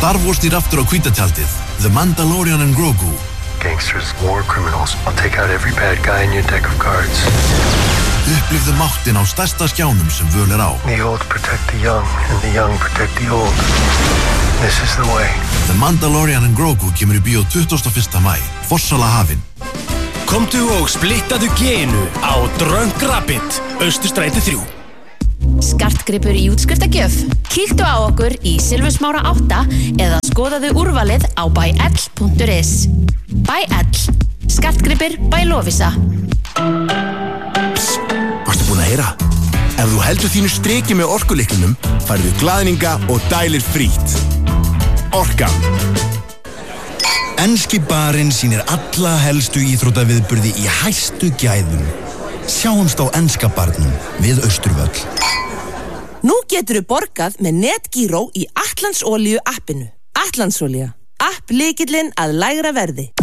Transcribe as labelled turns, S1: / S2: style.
S1: Star Wars snýr aftur á hvíta tjaldið. The Mandalorian and Grogu.
S2: Gangsters, war criminals. I'll take out every bad guy in your deck of cards.
S1: Upplifðu máttin á stærsta skjánum sem völ á.
S2: The old protect the young, and the young protect the old. This is the way.
S1: The Mandalorian and Grogu kemur í bíó 21. maí. Fossala hafin.
S3: Komdu og splittaðu genu á Drunk Rabbit, Austurstræti 3.
S4: Skartgripur í útskriftargjöf. Kíktu á okkur í Silfursmára 8 eða skoðaðu úrvalið á byl.is. Byl. Skartgripir by Lovisa.
S3: Varstu búin að heyra? Ef þú heldur þínu striki með orkulyklinum, færðu glaðninga og dælir frítt. Orkan.
S5: Enski barinn sýnir alla helstu íþróttaviðburði í hæstu gæðum. Sjáumst á enska barnum við Austurvöll.
S6: Nú geturðu borgað með Netgyro í Atlandsolíu appinu. Atlandsolía. App lykillinn að lægra verði.